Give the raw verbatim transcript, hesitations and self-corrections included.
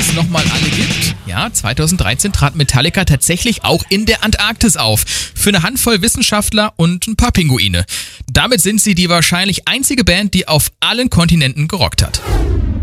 es nochmal alle gibt. Ja, zweitausenddreizehn trat Metallica tatsächlich auch in der Antarktis auf. Für eine Handvoll Wissenschaftler und ein paar Pinguine. Damit sind sie die wahrscheinlich einzige Band, die auf allen Kontinenten gerockt hat.